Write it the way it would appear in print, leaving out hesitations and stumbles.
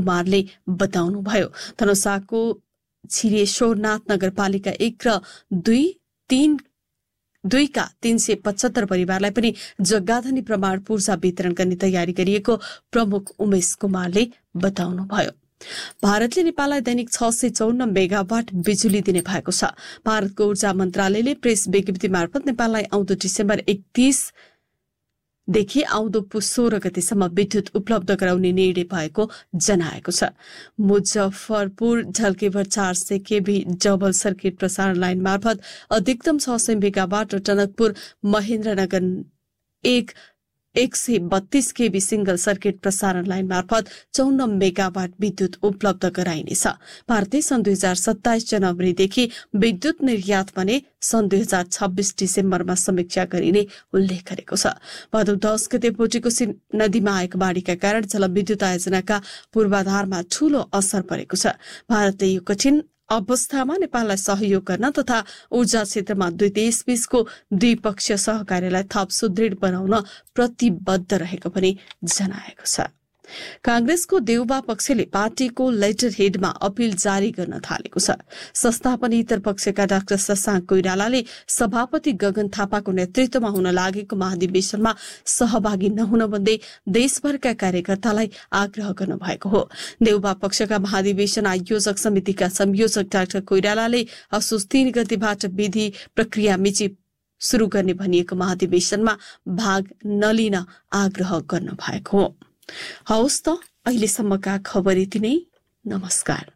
कुमारले बताउनुभयो। धनुषाको छिरेश्वरनाथ नगरपालिका 1 र 2 का 375 परिवारलाई पनि जग्गाधनी प्रमाण पूर्जा वितरण गर्ने तयारी गरिएको प्रमुख उमेश कुमारले बताउनुभयो। भारतले नेपाललाई दैनिक 654 मेगावाट बिजुली दिने भएको छ। भारतको ऊर्जा मन्त्रालयले प्रेस विज्ञप्ति मार्फत नेपाललाई आउँदो डिसेम्बर 31 देखि आउँदो पुस 16 गतेसम्म विद्युत उपलब्ध गराउने निर्णय भएको जनाएको छ। मुजफ्फरपुर झल्केभर 400 केभी डबल सर्किट प्रसारण लाइन मार्फत अधिकतम 600 मेगावाट र टनकपुर महेन्द्रनगर 132 केभी सिंगल सर्किट प्रसारण लाइन मार्फत 54 मेगावाट विद्युत उपलब्ध गराइनेछ। भारतले सन् 2027 जनवरीदेखि विद्युत निर्यात भने सन् 2026 डिसेम्बरमा समीक्षा गरिने उल्लेख गरेको छ। भदौ 10 गते बोटीकोशी नदीमा आएको बाढीका कारण जलविद्युत आयोजनाका पूर्वाधारमा ठूलो असर परेको छ। भारतले यो कठिन अवस्थामा नेपाललाई सहयोग गर्न तथा ऊर्जा क्षेत्रमा दुई देशबीचको द्विपक्षीय सहकार्यलाई थप सुदृढ बनाउन प्रतिबद्ध रहेको पनि जनाएको छ। कांग्रेसको देउबा पक्षले पार्टीको लेटर हेडमा अपील जारी गर्न थालेको छ। संस्थापनेतर पक्षका डाक्टर शशाङ्क कोइरालाले सभापति गगन थापाको नेतृत्वमा हुन लागेको महाधिवेशनमा सहभागी नहुन भन्दै देशभरका कार्यकर्तालाई आग्रह गर्नु भएको हो। देउबा पक्षका महाधिवेशन आयोजक समितिका संयोजक डाक्टर कोइरालाले असोज 3 गतेबाट विधि प्रक्रिया मिची शुरू गर्ने भनिएको महाधिवेशनमा भाग नलिन आग्रह गर्नु भएको हो। हवस् त अहिलेसम्मका खबर यति नै। नमस्कार।